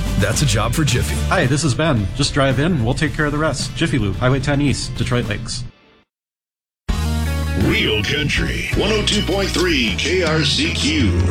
That's a job for Jiffy. Hi, this is Ben. Just drive in, we'll take care of the rest. Jiffy Lube, Highway 10 East, Detroit Lakes. Real Country 102.3 KRCQ.